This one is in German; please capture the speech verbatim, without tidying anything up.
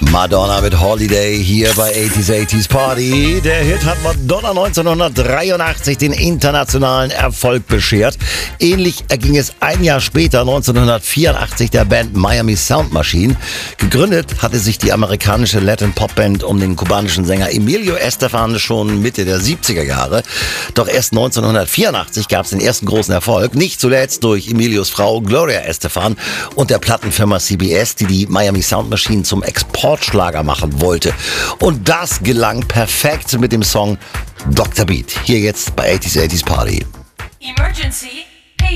Madonna mit Holiday hier bei achtziger achtziger Party. Der Hit hat Madonna neunzehnhundertdreiundachtzig den internationalen Erfolg beschert. Ähnlich erging es ein Jahr später, neunzehnhundertvierundachtzig, der Band Miami Sound Machine. Gegründet hatte sich die amerikanische Latin-Pop-Band um den kubanischen Sänger Emilio Estefan schon Mitte der siebziger Jahre. Doch erst neunzehnhundertvierundachtzig gab es den ersten großen Erfolg, nicht zuletzt durch Emilios Frau Gloria Estefan und der Plattenfirma C B S, die die Miami Sound Machine zum Exportschlager machen wollte. Und das gelang perfekt mit dem Song Doktor Beat. Hier jetzt bei achtziger achtziger Party. Emergency.